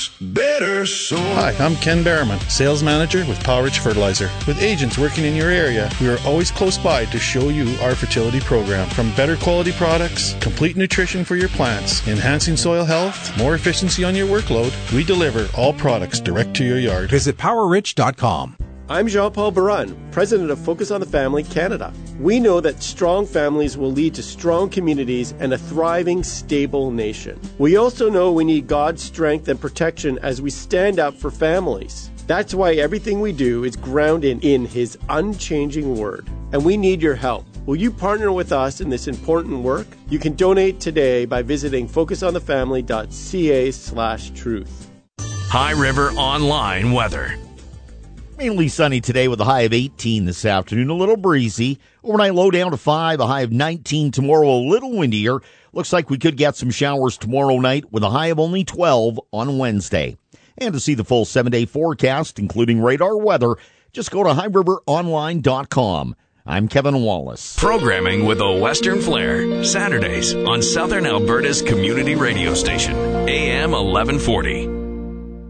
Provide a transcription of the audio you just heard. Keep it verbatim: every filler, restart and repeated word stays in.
Better soil. Hi, I'm Ken Berriman, Sales Manager with Powerage Fertilizer. With agents working in your area, we are always close by to show you our fertility program. From better quality products, complete nutrition for your plants, enhancing soil health, more efficiency on your workload, we deliver all products direct to your yard. Visit power rich dot com. I'm Jean-Paul Barun, President of Focus on the Family Canada. We know that strong families will lead to strong communities and a thriving, stable nation. We also know we need God's strength and protection as we stand up for families. That's why everything we do is grounded in His unchanging Word. And we need your help. Will you partner with us in this important work? You can donate today by visiting focus on the family dot c a slash truth. High River Online weather. Mainly sunny today with a high of eighteen this afternoon, a little breezy. Overnight low down to five, a high of nineteen tomorrow, a little windier. Looks like we could get some showers tomorrow night with a high of only twelve on Wednesday. And to see the full seven-day forecast, including radar weather, just go to high river online dot com. I'm Kevin Wallace. Programming with a Western flair, Saturdays on Southern Alberta's community radio station, A M eleven forty.